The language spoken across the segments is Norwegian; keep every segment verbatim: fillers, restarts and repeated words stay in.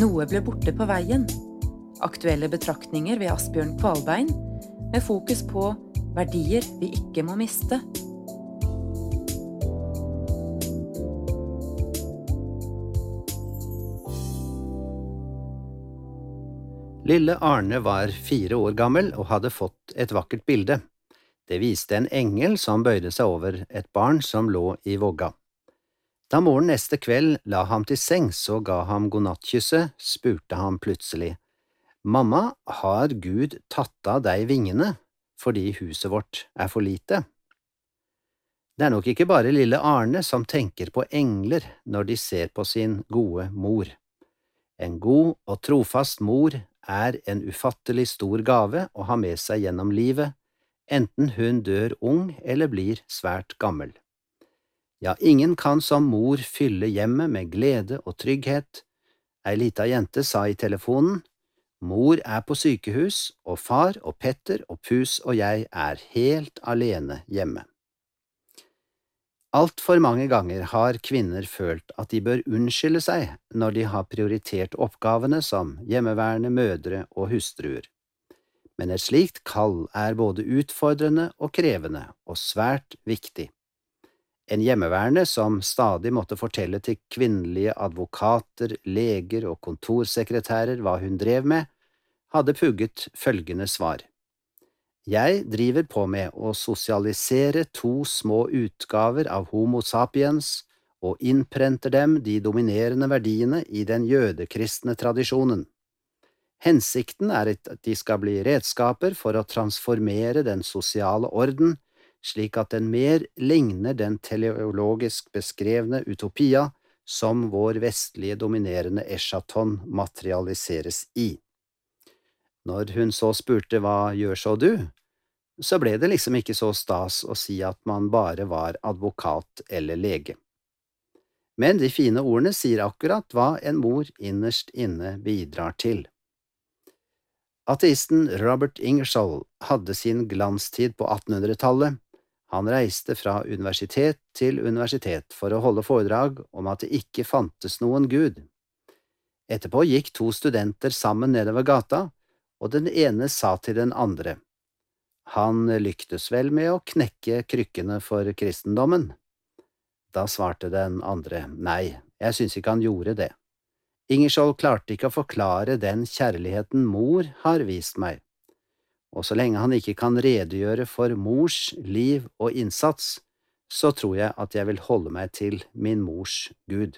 Noe ble borte på veien. Aktuelle betraktninger ved Asbjørn Kvalbein, med fokus på verdier vi ikke må miste. Lille Arne var fire år gammel og hadde fått et vakkert bilde. Det viste en engel som bøyde seg over et barn som lå i vogga. Da moren neste kveld la ham til sengs og ga ham godnattkysset, spurte han plutselig, «Mamma, har Gud tatt av deg vingene, fordi huset vårt er for lite?» Det er nok ikke bare lille Arne som tenker på engler når de ser på sin gode mor. En god og trofast mor er en ufattelig stor gave å ha med seg gjennom livet, enten hun dør ung eller blir svært gammel. Ja, ingen kan som mor fylle hjemmet med glede og trygghet. Ei lita jente sa i telefonen, «Mor er på sykehus, og far og Petter og Pus og jeg er helt alene hjemme.» Alt for mange ganger har kvinner følt at de bør unnskylde seg når de har prioritert oppgavene som hjemmeværende mødre og hustruer. Men et slikt kall er både utfordrende og krevende, og svært viktig. En hjemmeværende som stadig måtte fortelle til kvinnelige advokater, leger og kontorsekretærer hva hun drev med, hadde pugget følgende svar. Jeg driver på med å sosialisere to små utgaver av Homo sapiens og innprenter dem de dominerende verdiene i den jødekristne tradisjonen. Hensikten er at de skal bli redskaper for å transformere den sosiale orden, slik at den mer ligner den teleologisk beskrevne utopia som vår vestlige dominerende eschaton materialiseres i. Når hun så spurte hva gjør så du, så ble det liksom ikke så stas å si at man bare var advokat eller lege. Men de fine ordene sier akkurat hva en mor innerst inne bidrar til. Ateisten Robert Ingersoll hadde sin glanstid på attenhundretallet. Han reiste fra universitet til universitet for å holde foredrag om at det ikke fantes noen Gud. Etterpå gikk to studenter sammen nedover gata, og den ene sa til den andre. Han lyktes vel med å knekke krykkene for kristendommen. Da svarte den andre, nei, jeg synes ikke han gjorde det. Ingersoll klarte ikke å forklare den kjærligheten mor har vist meg. Og så lenge han ikke kan redegjøre for mors liv og innsats, så tror jeg at jeg vil holde meg til min mors Gud.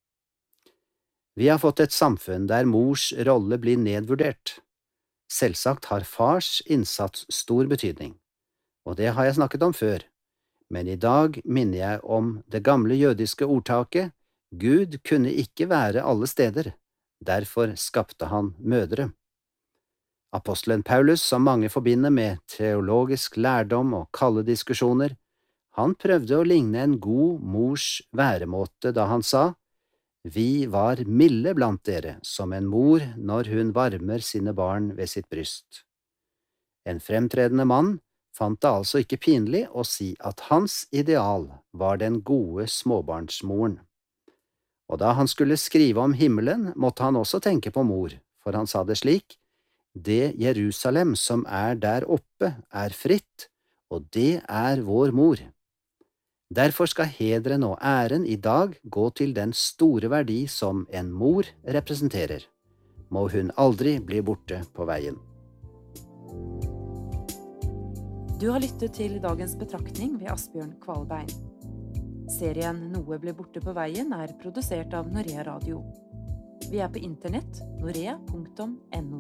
Vi har fått et samfunn der mors rolle blir nedvurdert. Selvsagt har fars innsats stor betydning, og det har jeg snakket om før, men i dag minner jeg om det gamle jødiske ordtaket, Gud kunne ikke være alle steder, derfor skapte han mødre. Apostelen Paulus, som mange forbinder med teologisk lærdom og kalde diskusjoner, han prøvde å ligne en god mors væremåte da han sa, «Vi var milde blant dere, som en mor når hun varmer sine barn ved sitt bryst.» En fremtredende mann fant det altså ikke pinlig å si at hans ideal var den gode småbarnsmoren. Og da han skulle skrive om himmelen, måtte han også tenke på mor, for han sa det slik, «Det Jerusalem som er der oppe er fritt, og det er vår mor. Derfor skal hederen og æren i dag gå til den store verdi som en mor representerer. Må hun aldri bli borte på veien.» Du har lyttet til dagens betraktning ved Asbjørn Kvalbein. Serien Noe ble borte på veien er produsert av Norea Radio. Vi er på internett norea punktum no.